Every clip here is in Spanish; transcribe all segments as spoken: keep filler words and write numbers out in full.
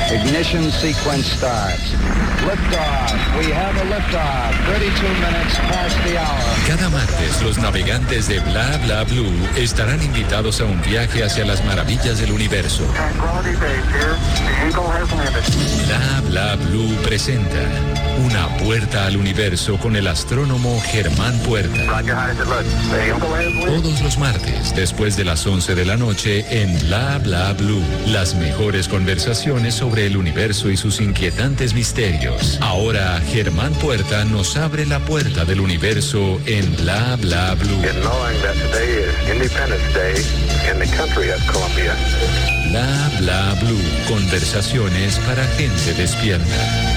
Ignition sequence starts. Liftoff. We have a liftoff. thirty-two minutes past the hour. Cada martes, los navegantes de Bla Bla Blue estarán invitados a un viaje hacia las maravillas del universo. Bla Bla Blue presenta Una puerta al universo con el astrónomo Germán Puerta. Todos los martes, después de las once de la noche, en Bla Bla Blue. Las mejores conversaciones sobre el universo y sus inquietantes misterios. Ahora, Germán Puerta nos abre la puerta del universo en Bla Bla Blue. Bla Bla Blue. Conversaciones para gente despierta.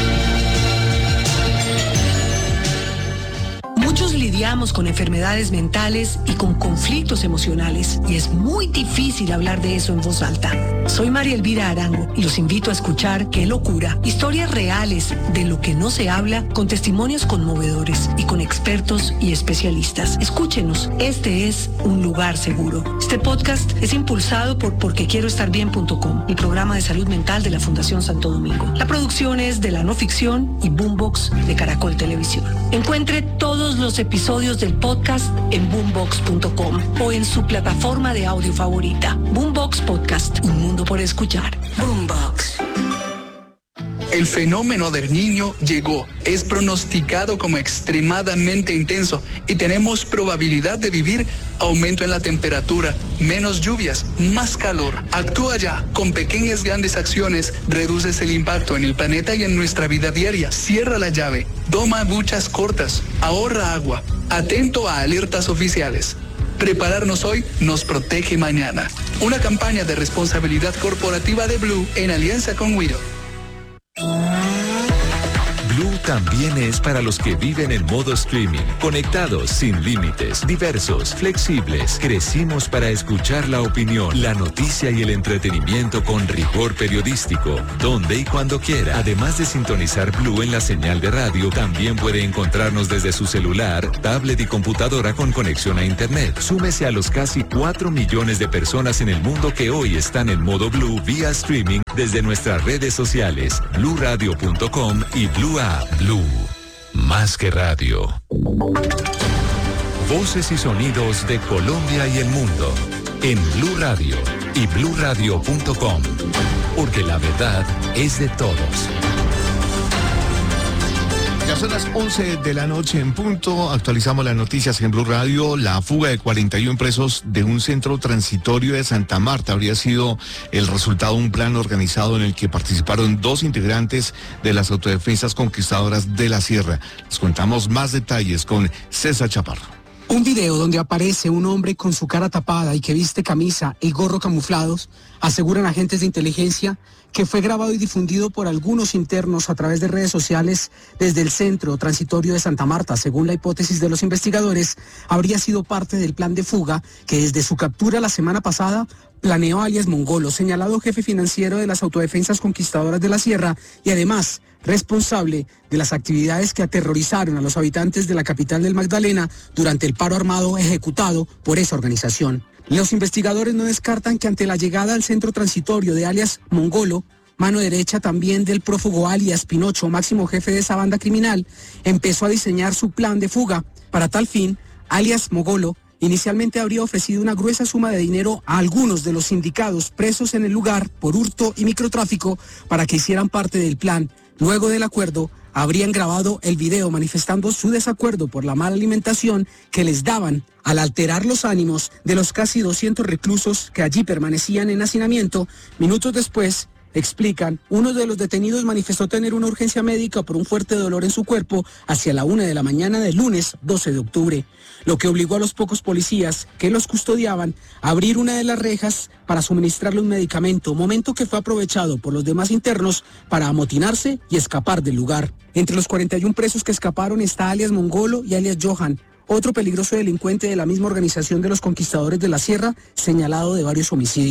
Muchos lidiamos con enfermedades mentales y con conflictos emocionales y es muy difícil hablar de eso en voz alta. Soy María Elvira Arango y los invito a escuchar Qué Locura, historias reales de lo que no se habla con testimonios conmovedores y con expertos y especialistas. Escúchenos, este es un lugar seguro. Este podcast es impulsado por porque quiero estar bien punto com, el programa de salud mental de la Fundación Santo Domingo. La producción es de La No Ficción y Boombox de Caracol Televisión. Encuentre todos los episodios del podcast en boombox punto com o en su plataforma de audio favorita. Boombox Podcast, un mundo por escuchar. Boombox. El fenómeno del Niño llegó, es pronosticado como extremadamente intenso y tenemos probabilidad de vivir aumento en la temperatura, menos lluvias, más calor. Actúa ya, con pequeñas grandes acciones reduces el impacto en el planeta y en nuestra vida diaria. Cierra la llave, toma duchas cortas, ahorra agua, atento a alertas oficiales. Prepararnos hoy nos protege mañana. Una campaña de responsabilidad corporativa de Blue en alianza con Widow. Blue también es para los que viven en modo streaming, conectados, sin límites, diversos, flexibles. Crecimos para escuchar la opinión, la noticia y el entretenimiento con rigor periodístico, donde y cuando quiera. Además de sintonizar Blue en la señal de radio, también puede encontrarnos desde su celular, tablet y computadora con conexión a internet. Súmese a los casi cuatro millones de personas en el mundo que hoy están en modo Blue vía streaming desde nuestras redes sociales, blue radio punto com y Blue App. Blue, más que radio. Voces y sonidos de Colombia y el mundo en Blue Radio y blue radio punto com, porque la verdad es de todos. Ya son las once de la noche en punto. Actualizamos las noticias en Blue Radio. La fuga de cuarenta y uno presos de un centro transitorio de Santa Marta habría sido el resultado de un plan organizado en el que participaron dos integrantes de las autodefensas conquistadoras de la Sierra. Les contamos más detalles con César Chaparro. Un video donde aparece un hombre con su cara tapada y que viste camisa y gorro camuflados, aseguran agentes de inteligencia que fue grabado y difundido por algunos internos a través de redes sociales desde el centro transitorio de Santa Marta. Según la hipótesis de los investigadores, habría sido parte del plan de fuga que desde su captura la semana pasada planeó alias Mongolo, señalado jefe financiero de las autodefensas conquistadoras de la Sierra y además responsable de las actividades que aterrorizaron a los habitantes de la capital del Magdalena durante el paro armado ejecutado por esa organización. Los investigadores no descartan que ante la llegada al centro transitorio de alias Mongolo, mano derecha también del prófugo alias Pinocho, máximo jefe de esa banda criminal, empezó a diseñar su plan de fuga. Para tal fin, alias Mongolo inicialmente habría ofrecido una gruesa suma de dinero a algunos de los sindicados presos en el lugar por hurto y microtráfico para que hicieran parte del plan. Luego del acuerdo, habrían grabado el video manifestando su desacuerdo por la mala alimentación que les daban al alterar los ánimos de los casi doscientos reclusos que allí permanecían en hacinamiento. Minutos después, explican, uno de los detenidos manifestó tener una urgencia médica por un fuerte dolor en su cuerpo hacia la una de la mañana del lunes doce de octubre, lo que obligó a los pocos policías que los custodiaban a abrir una de las rejas para suministrarle un medicamento, momento que fue aprovechado por los demás internos para amotinarse y escapar del lugar. Entre los cuarenta y uno presos que escaparon está alias Mongolo y alias Johan, otro peligroso delincuente de la misma organización de los conquistadores de la Sierra, señalado de varios homicidios.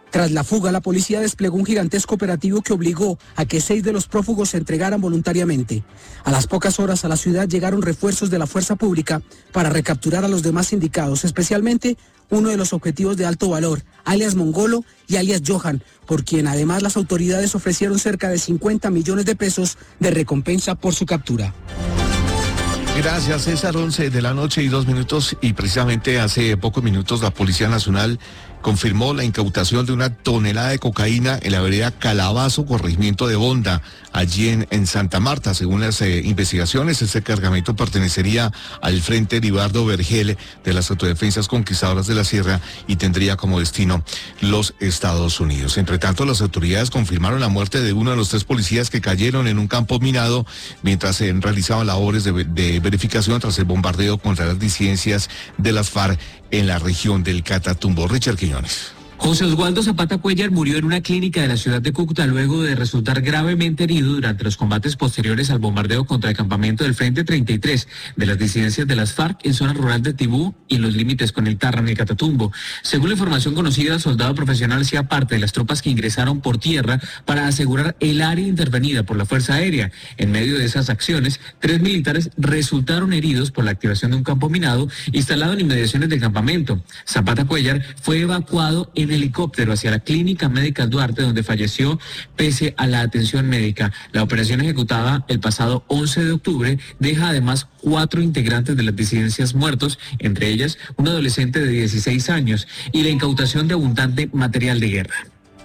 Tras la fuga, la policía desplegó un gigantesco operativo que obligó a que seis de los prófugos se entregaran voluntariamente. A las pocas horas a la ciudad llegaron refuerzos de la fuerza pública para recapturar a los demás indicados, especialmente uno de los objetivos de alto valor, alias Mongolo y alias Johan, por quien además las autoridades ofrecieron cerca de cincuenta millones de pesos de recompensa por su captura. Gracias, César. once de la noche y dos minutos, y precisamente hace pocos minutos la Policía Nacional confirmó la incautación de una tonelada de cocaína en la vereda Calabazo, corregimiento de Bonda, allí en, en Santa Marta. Según las eh, investigaciones, este cargamento pertenecería al Frente Libardo Vergel de las Autodefensas Conquistadoras de la Sierra y tendría como destino los Estados Unidos. Entre tanto, las autoridades confirmaron la muerte de uno de los tres policías que cayeron en un campo minado mientras se eh, realizaban labores de, de verificación tras el bombardeo contra las disidencias de las FARC en la región del Catatumbo. Richard Quiñones. José Oswaldo Zapata Cuellar murió en una clínica de la ciudad de Cúcuta luego de resultar gravemente herido durante los combates posteriores al bombardeo contra el campamento del Frente treinta y tres de las disidencias de las FARC en zona rural de Tibú y en los límites con el Tarra en el Catatumbo. Según la información conocida, el soldado profesional hacía parte de las tropas que ingresaron por tierra para asegurar el área intervenida por la Fuerza Aérea. En medio de esas acciones, tres militares resultaron heridos por la activación de un campo minado instalado en inmediaciones del campamento. Zapata Cuellar fue evacuado en helicóptero hacia la Clínica Médica Duarte, donde falleció pese a la atención médica. La operación ejecutada el pasado once de octubre deja además cuatro integrantes de las disidencias muertos, entre ellas un adolescente de dieciséis años, y la incautación de abundante material de guerra.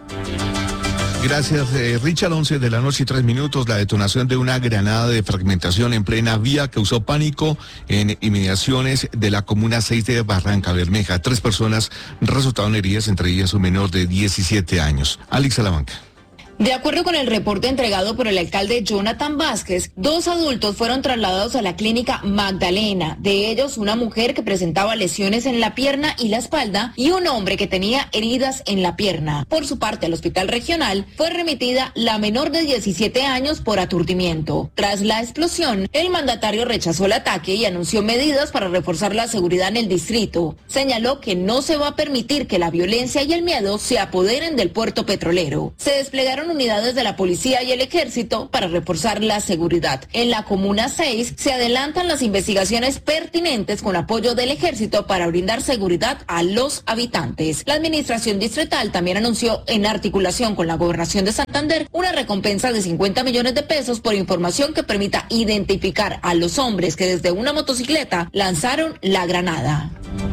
Gracias, eh, Richard. once de la noche y tres minutos. La detonación de una granada de fragmentación en plena vía causó pánico en inmediaciones de la comuna seis de Barranca Bermeja. Tres personas resultaron heridas, entre ellas un menor de diecisiete años. Alex Salamanca. De acuerdo con el reporte entregado por el alcalde Jonathan Vázquez, dos adultos fueron trasladados a la clínica Magdalena, de ellos una mujer que presentaba lesiones en la pierna y la espalda y un hombre que tenía heridas en la pierna. Por su parte, al hospital regional fue remitida la menor de diecisiete años por aturdimiento. Tras la explosión, el mandatario rechazó el ataque y anunció medidas para reforzar la seguridad en el distrito. Señaló que no se va a permitir que la violencia y el miedo se apoderen del puerto petrolero. Se desplegaron unidades de la policía y el ejército para reforzar la seguridad. En la comuna seis se adelantan las investigaciones pertinentes con apoyo del ejército para brindar seguridad a los habitantes. La administración distrital también anunció, en articulación con la gobernación de Santander, una recompensa de cincuenta millones de pesos por información que permita identificar a los hombres que desde una motocicleta lanzaron la granada.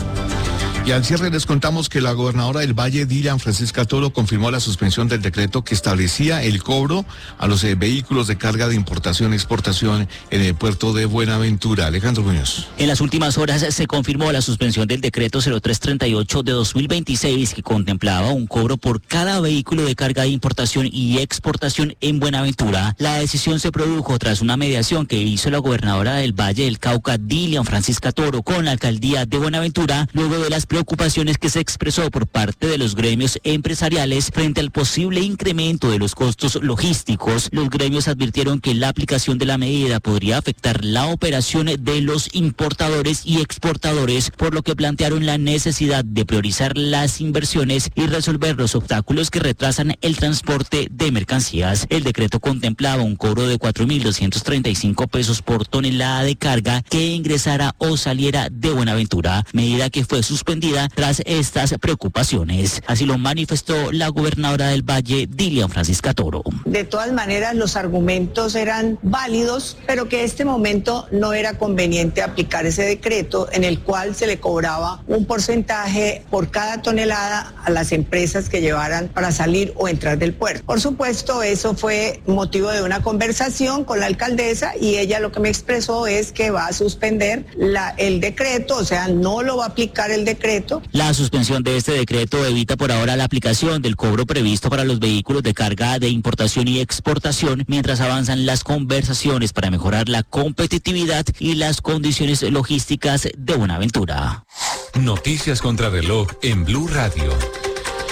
Y al cierre les contamos que la gobernadora del Valle, Dilian Francisca Toro, confirmó la suspensión del decreto que establecía el cobro a los eh, vehículos de carga de importación y exportación en el puerto de Buenaventura. Alejandro Muñoz. En las últimas horas se confirmó la suspensión del decreto cero tres treinta y ocho de dos mil veintiséis, que contemplaba un cobro por cada vehículo de carga de importación y exportación en Buenaventura. La decisión se produjo tras una mediación que hizo la gobernadora del Valle del Cauca, Dilian Francisca Toro, con la alcaldía de Buenaventura, luego de las preocupaciones que se expresó por parte de los gremios empresariales frente al posible incremento de los costos logísticos. Los gremios advirtieron que la aplicación de la medida podría afectar la operación de los importadores y exportadores, por lo que plantearon la necesidad de priorizar las inversiones y resolver los obstáculos que retrasan el transporte de mercancías. El decreto contemplaba un cobro de cuatro mil doscientos treinta y cinco pesos por tonelada de carga que ingresara o saliera de Buenaventura, medida que fue suspendida tras estas preocupaciones. Así lo manifestó la gobernadora del Valle, Dilian Francisca Toro. De todas maneras, los argumentos eran válidos, pero que en este momento no era conveniente aplicar ese decreto en el cual se le cobraba un porcentaje por cada tonelada a las empresas que llevaran para salir o entrar del puerto. Por supuesto, eso fue motivo de una conversación con la alcaldesa y ella lo que me expresó es que va a suspender la, el decreto, o sea, no lo va a aplicar el decreto. La suspensión de este decreto evita por ahora la aplicación del cobro previsto para los vehículos de carga de importación y exportación, mientras avanzan las conversaciones para mejorar la competitividad y las condiciones logísticas de Buenaventura. Noticias contra reloj en Blue Radio.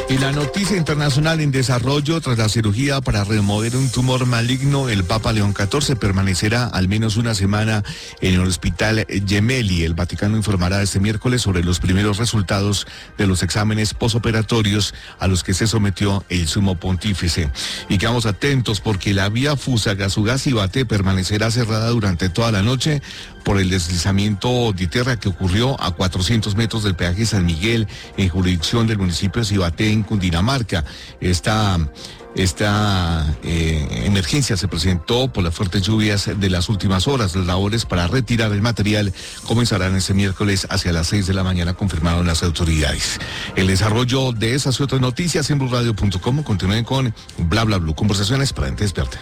Y la noticia internacional en desarrollo: tras la cirugía para remover un tumor maligno, el Papa León catorce permanecerá al menos una semana en el hospital Gemelli. El Vaticano informará este miércoles sobre los primeros resultados de los exámenes posoperatorios a los que se sometió el sumo pontífice. Y quedamos atentos porque la vía Fusagasugá-Cibate permanecerá cerrada durante toda la noche por el deslizamiento de tierra que ocurrió a cuatrocientos metros del peaje San Miguel, en jurisdicción del municipio de Cibate, en Cundinamarca. Esta, esta eh, emergencia se presentó por las fuertes lluvias de las últimas horas. Las labores para retirar el material comenzarán este miércoles hacia las seis de la mañana, confirmaron las autoridades. El desarrollo de esas y otras noticias en blue radio punto com. Continúen con Bla Bla Blue, conversaciones para gente despierta.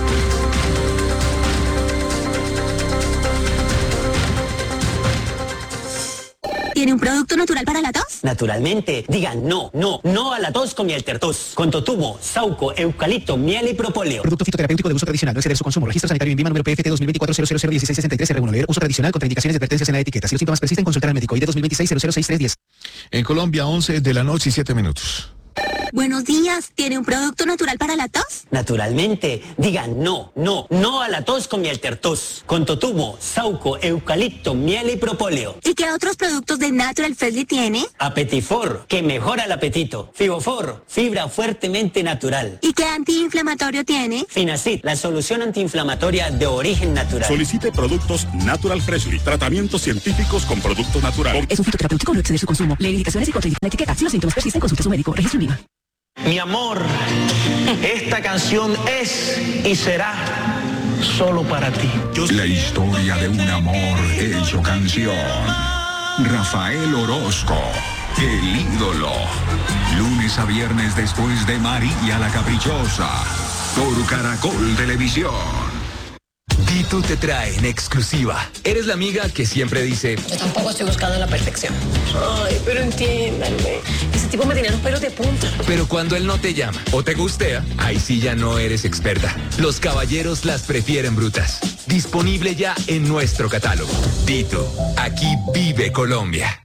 ¿Tiene un producto natural para la tos? Naturalmente. Digan no, no, no a la tos con miel tertos. Con totumo, sauco, eucalipto, miel y propóleo. Producto fitoterapéutico de uso tradicional. No exceder su consumo. Registro sanitario INVIMA número P F T dos mil veinticuatro cero cero cero dieciséis sesenta y tres. R uno. Leer uso tradicional. Contraindicaciones y advertencias en la etiqueta. Si los síntomas persisten, consultar al médico. I D dos mil veintiséis cero cero seis tres diez. En Colombia, once de la noche y siete minutos. Buenos días, ¿tiene un producto natural para la tos? Naturalmente. Digan no, no, no a la tos con miel tertos. Con totumo, sauco, eucalipto, miel y propóleo. ¿Y qué otros productos de Natural Freshly tiene? Apetifor, que mejora el apetito. Fibofor, fibra fuertemente natural. ¿Y qué antiinflamatorio tiene? Finacid, la solución antiinflamatoria de origen natural. Solicite productos Natural Freshly, tratamientos científicos con productos naturales. Es un fitoterapéutico, no exceder su consumo. Leer indicaciones y contraindicaciones en la etiqueta. Si los síntomas persisten, consulte a su médico. Registro INVIMA. Mi amor, esta canción es y será solo para ti. La historia de un amor hecho canción. Rafael Orozco, el ídolo. Lunes a viernes después de María la Caprichosa, por Caracol Televisión. Tito te trae en exclusiva. Eres la amiga que siempre dice: yo tampoco estoy buscando la perfección. Ay, pero entiéndanme. Ese tipo me tiene los pelos de punta. Pero cuando él no te llama o te gustea, ahí sí ya no eres experta. Los caballeros las prefieren brutas. Disponible ya en nuestro catálogo. Tito, aquí vive Colombia.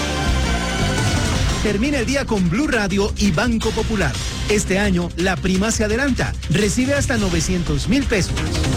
Termina el día con Blue Radio y Banco Popular. Este año, la prima se adelanta. Recibe hasta novecientos mil pesos.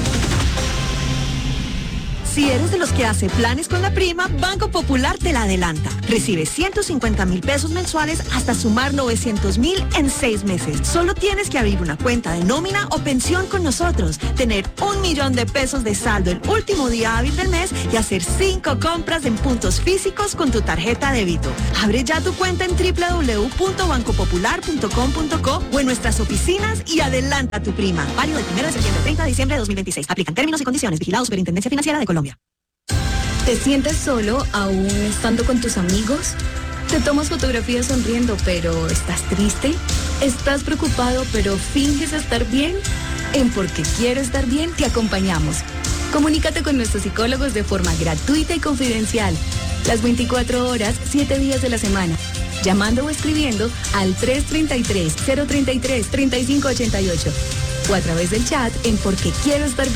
Si eres de los que hace planes con la prima, Banco Popular te la adelanta. Recibe ciento cincuenta mil pesos mensuales hasta sumar novecientos mil en seis meses. Solo tienes que abrir una cuenta de nómina o pensión con nosotros, tener un millón de pesos de saldo el último día hábil del mes y hacer cinco compras en puntos físicos con tu tarjeta débito. Abre ya tu cuenta en doble u doble u doble u punto banco popular punto com punto co o en nuestras oficinas y adelanta tu prima. Válido del primero de septiembre al treinta de diciembre de dos mil veintiséis. Aplican términos y condiciones. Vigilado Superintendencia Financiera de Colombia. ¿Te sientes solo aún estando con tus amigos? Te tomas fotografías sonriendo, pero ¿estás triste? ¿Estás preocupado, pero finges estar bien? En Porque Quiero Estar Bien te acompañamos. Comunícate con nuestros psicólogos de forma gratuita y confidencial. Las veinticuatro horas, siete días de la semana. Llamando o escribiendo al tres tres tres, cero tres tres, tres cinco ocho ocho. O a través del chat en Porque Quiero Estar Bien.